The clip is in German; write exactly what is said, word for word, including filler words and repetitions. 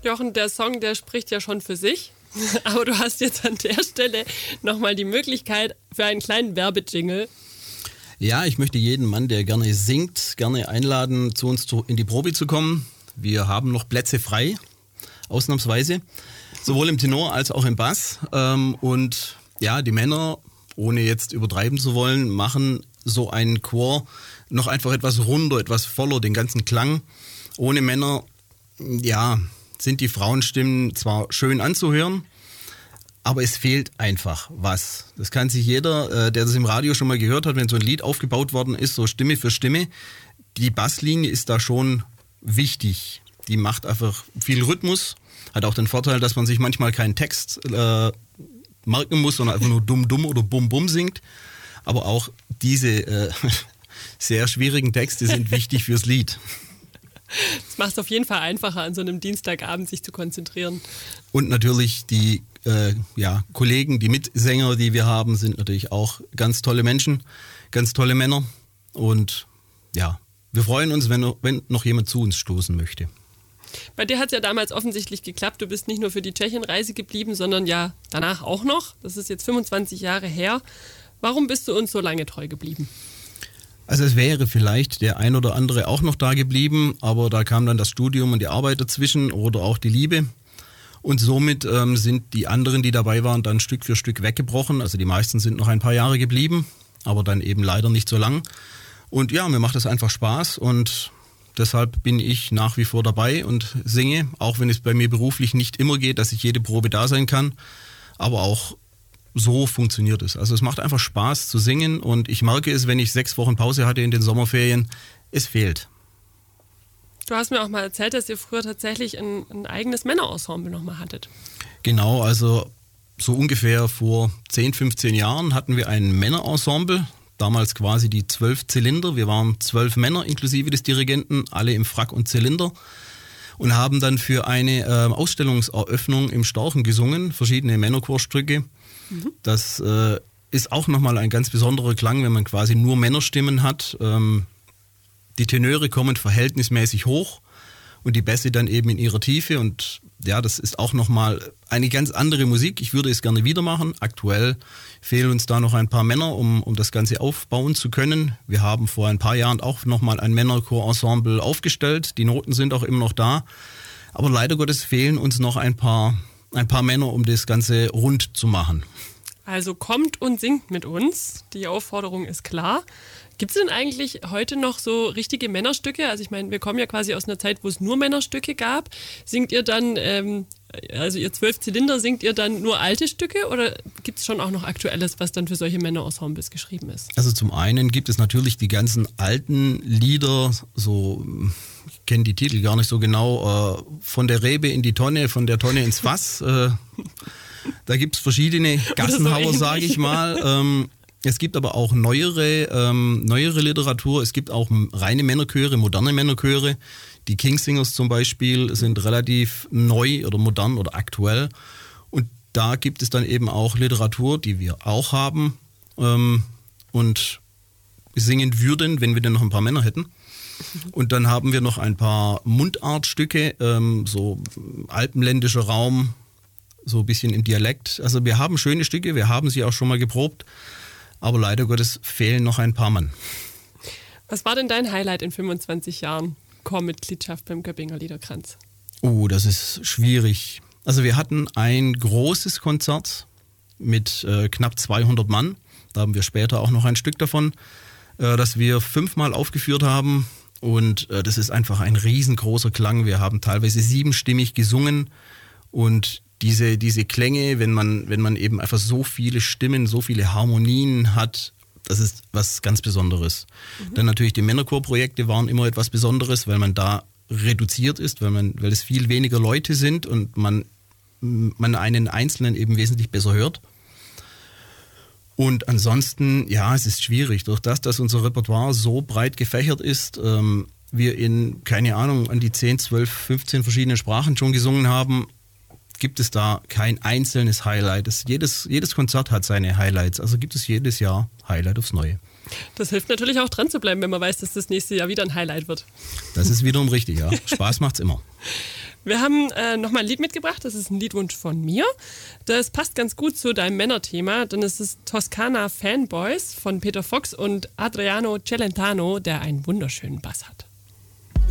Jochen, der Song, der spricht ja schon für sich. Aber du hast jetzt an der Stelle nochmal die Möglichkeit für einen kleinen Werbejingle. Ja, ich möchte jeden Mann, der gerne singt, gerne einladen, zu uns in die Probe zu kommen. Wir haben noch Plätze frei, ausnahmsweise, sowohl im Tenor als auch im Bass. Und ja, die Männer, ohne jetzt übertreiben zu wollen, machen so einen Chor noch einfach etwas runder, etwas voller, den ganzen Klang. Ohne Männer, ja, sind die Frauenstimmen zwar schön anzuhören, aber es fehlt einfach was. Das kann sich jeder, der das im Radio schon mal gehört hat, wenn so ein Lied aufgebaut worden ist, so Stimme für Stimme. Die Basslinie ist da schon wichtig. Die macht einfach viel Rhythmus, hat auch den Vorteil, dass man sich manchmal keinen Text äh, merken muss, sondern einfach nur dumm, dumm oder bum, bum singt. Aber auch diese äh, sehr schwierigen Texte sind wichtig fürs Lied. Das macht es auf jeden Fall einfacher, an so einem Dienstagabend sich zu konzentrieren. Und natürlich die äh, ja, Kollegen, die Mitsänger, die wir haben, sind natürlich auch ganz tolle Menschen, ganz tolle Männer. Und ja, wir freuen uns, wenn, wenn noch jemand zu uns stoßen möchte. Bei dir hat es ja damals offensichtlich geklappt. Du bist nicht nur für die Tschechienreise geblieben, sondern ja danach auch noch. Das ist jetzt fünfundzwanzig Jahre her. Warum bist du uns so lange treu geblieben? Also es wäre vielleicht der ein oder andere auch noch da geblieben, aber da kam dann das Studium und die Arbeit dazwischen oder auch die Liebe. Und somit ähm, sind die anderen, die dabei waren, dann Stück für Stück weggebrochen. Also die meisten sind noch ein paar Jahre geblieben, aber dann eben leider nicht so lang. Und ja, mir macht das einfach Spaß und deshalb bin ich nach wie vor dabei und singe, auch wenn es bei mir beruflich nicht immer geht, dass ich jede Probe da sein kann, aber auch so funktioniert es. Also es macht einfach Spaß zu singen und ich merke es, wenn ich sechs Wochen Pause hatte in den Sommerferien, es fehlt. Du hast mir auch mal erzählt, dass ihr früher tatsächlich ein, ein eigenes Männerensemble nochmal hattet. Genau, also so ungefähr vor zehn, fünfzehn Jahren hatten wir ein Männerensemble, damals quasi die zwölf Zylinder. Wir waren zwölf Männer inklusive des Dirigenten, alle im Frack und Zylinder. Und haben dann für eine äh, Ausstellungseröffnung im Storchen gesungen, verschiedene Männerchorstücke. Mhm. Das äh, ist auch nochmal ein ganz besonderer Klang, wenn man quasi nur Männerstimmen hat. Ähm, die Tenöre kommen verhältnismäßig hoch und die Bässe dann eben in ihrer Tiefe. Und ja, das ist auch nochmal eine ganz andere Musik. Ich würde es gerne wieder machen. Aktuell fehlen uns da noch ein paar Männer, um, um das Ganze aufbauen zu können. Wir haben vor ein paar Jahren auch nochmal ein Männerchorensemble aufgestellt. Die Noten sind auch immer noch da. Aber leider Gottes fehlen uns noch ein paar ein paar Männer, um das Ganze rund zu machen. Also kommt und singt mit uns. Die Aufforderung ist klar. Gibt es denn eigentlich heute noch so richtige Männerstücke? Also ich meine, wir kommen ja quasi aus einer Zeit, wo es nur Männerstücke gab. Singt ihr dann, ähm, also ihr zwölf Zylinder, singt ihr dann nur alte Stücke oder gibt es schon auch noch Aktuelles, was dann für solche Männerensembles geschrieben ist? Also zum einen gibt es natürlich die ganzen alten Lieder, so... Ich kenne die Titel gar nicht so genau. Äh, von der Rebe in die Tonne, von der Tonne ins Fass. Äh, da gibt es verschiedene Gassenhauer, so sage ich mal. Ähm, es gibt aber auch neuere, ähm, neuere Literatur. Es gibt auch reine Männerchöre, moderne Männerchöre. Die Kingsingers zum Beispiel sind relativ neu oder modern oder aktuell. Und da gibt es dann eben auch Literatur, die wir auch haben ähm, und singen würden, wenn wir denn noch ein paar Männer hätten. Und dann haben wir noch ein paar Mundartstücke, ähm, so alpenländischer Raum, so ein bisschen im Dialekt. Also wir haben schöne Stücke, wir haben sie auch schon mal geprobt, aber leider Gottes fehlen noch ein paar Mann. Was war denn dein Highlight in fünfundzwanzig Jahren Chormitgliedschaft beim Göppinger Liederkranz? Oh, das ist schwierig. Also wir hatten ein großes Konzert mit äh, knapp zweihundert Mann. Da haben wir später auch noch ein Stück davon, äh, das wir fünfmal aufgeführt haben. Und äh, das ist einfach ein riesengroßer Klang. Wir haben teilweise siebenstimmig gesungen und diese, diese Klänge, wenn man, wenn man eben einfach so viele Stimmen, so viele Harmonien hat, das ist was ganz Besonderes. Mhm. Dann natürlich die Männerchorprojekte waren immer etwas Besonderes, weil man da reduziert ist, weil, man, weil es viel weniger Leute sind und man, man einen Einzelnen eben wesentlich besser hört. Und ansonsten, ja, es ist schwierig. Durch das, dass unser Repertoire so breit gefächert ist, ähm, wir in, keine Ahnung, an die zehn, zwölf, fünfzehn verschiedene Sprachen schon gesungen haben, gibt es da kein einzelnes Highlight. Es, jedes, jedes Konzert hat seine Highlights. Also gibt es jedes Jahr Highlight aufs Neue. Das hilft natürlich auch dran zu bleiben, wenn man weiß, dass das nächste Jahr wieder ein Highlight wird. Das ist wiederum richtig, ja. Spaß macht's immer. Wir haben äh, nochmal ein Lied mitgebracht, das ist ein Liedwunsch von mir. Das passt ganz gut zu deinem Männerthema, denn es ist Toskana Fanboys von Peter Fox und Adriano Celentano, der einen wunderschönen Bass hat.